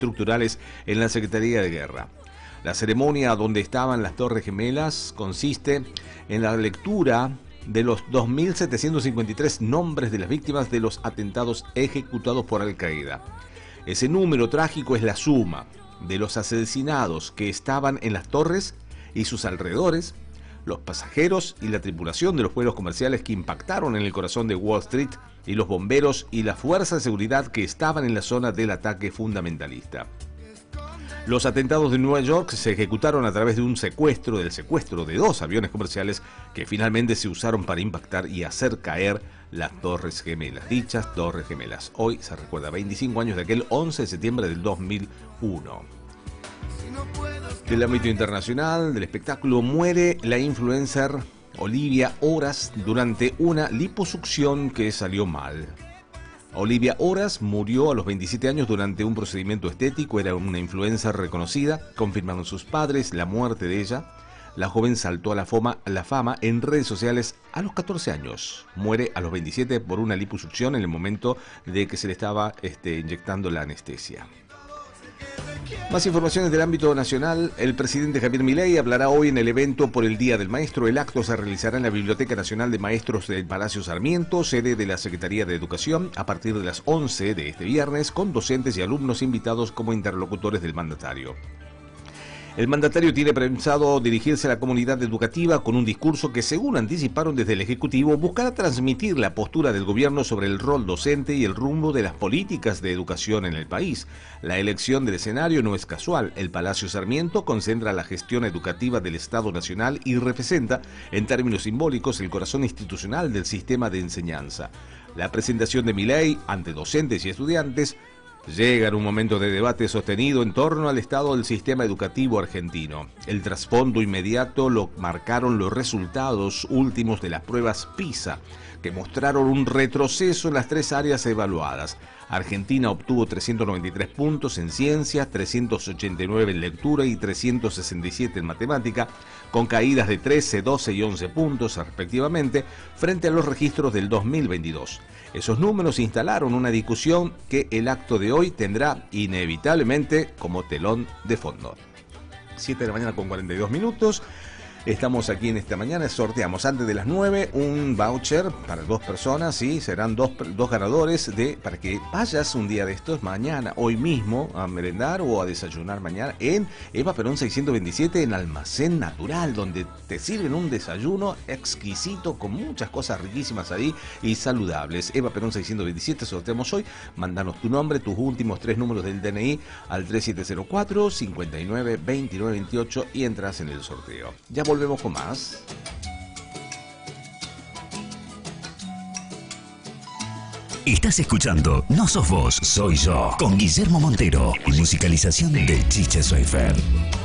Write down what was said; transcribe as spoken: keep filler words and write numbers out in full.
estructurales en la Secretaría de Guerra. La ceremonia donde estaban las Torres Gemelas consiste en la lectura de los dos mil setecientos cincuenta y tres nombres de las víctimas de los atentados ejecutados por Al-Qaeda. Ese número trágico es la suma de los asesinados que estaban en las torres y sus alrededores, los pasajeros y la tripulación de los vuelos comerciales que impactaron en el corazón de Wall Street y los bomberos y la fuerza de seguridad que estaban en la zona del ataque fundamentalista. Los atentados de Nueva York se ejecutaron a través de un secuestro, del secuestro de dos aviones comerciales que finalmente se usaron para impactar y hacer caer las Torres Gemelas, dichas Torres Gemelas. Hoy se recuerda veinticinco años de aquel once de septiembre del dos mil uno. Del ámbito internacional, del espectáculo, muere la influencer Olivia Horas durante una liposucción que salió mal. Olivia Horas murió a los veintisiete años durante un procedimiento estético. Era una influencer reconocida. Confirmaron sus padres la muerte de ella. La joven saltó a la fama, a la fama en redes sociales a los catorce años. Muere a los veintisiete por una liposucción en el momento de que se le estaba este, inyectando la anestesia. Más informaciones del ámbito nacional. El presidente Javier Milei hablará hoy en el evento por el Día del Maestro. El acto se realizará en la Biblioteca Nacional de Maestros del Palacio Sarmiento, sede de la Secretaría de Educación, a partir de las once de este viernes, con docentes y alumnos invitados como interlocutores del mandatario. El mandatario tiene pensado dirigirse a la comunidad educativa con un discurso que, según anticiparon desde el Ejecutivo, buscará transmitir la postura del gobierno sobre el rol docente y el rumbo de las políticas de educación en el país. La elección del escenario no es casual. El Palacio Sarmiento concentra la gestión educativa del Estado Nacional y representa, en términos simbólicos, el corazón institucional del sistema de enseñanza. La presentación de Milei ante docentes y estudiantes llega en un momento de debate sostenido en torno al estado del sistema educativo argentino. El trasfondo inmediato lo marcaron los resultados últimos de las pruebas PISA, que mostraron un retroceso en las tres áreas evaluadas. Argentina obtuvo trescientos noventa y tres puntos en ciencias, trescientos ochenta y nueve en lectura y trescientos sesenta y siete en matemática, con caídas de trece, doce y once puntos respectivamente, frente a los registros del dos mil veintidós. Esos números instalaron una discusión que el acto de hoy tendrá inevitablemente como telón de fondo. siete de la mañana con cuarenta y dos minutos. Estamos aquí en esta mañana, sorteamos antes de las nueve un voucher para dos personas, sí, serán dos, dos ganadores de para que vayas un día de estos, mañana, hoy mismo, a merendar o a desayunar mañana en Eva Perón seiscientos veintisiete en Almacén Natural, donde te sirven un desayuno exquisito con muchas cosas riquísimas ahí y saludables. Eva Perón seiscientos veintisiete, sorteamos hoy. Mándanos tu nombre, tus últimos tres números del D N I al tres siete cero cuatro, cinco nueve, dos nueve dos ocho y entras en el sorteo. Ya volvemos con más. Estás escuchando No Sos Vos, Soy Yo, con Guillermo Montero y musicalización de Chiche Soifer.